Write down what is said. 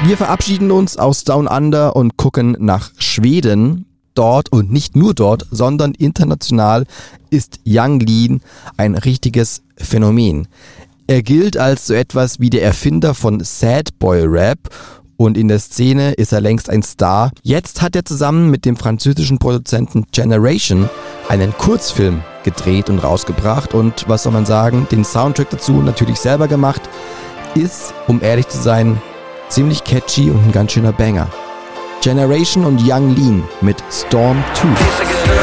Wir verabschieden uns aus Down Under und gucken nach Schweden. Dort und nicht nur dort, sondern international ist Yung Lean ein richtiges Phänomen. Er gilt als so etwas wie der Erfinder von Sad Boy Rap und in der Szene ist er längst ein Star. Jetzt hat er zusammen mit dem französischen Produzenten Generation einen Kurzfilm gedreht und rausgebracht und was soll man sagen, den Soundtrack dazu natürlich selber gemacht, ist, um ehrlich zu sein, ziemlich catchy und ein ganz schöner Banger. Generation und Yung Lean mit Storm 2.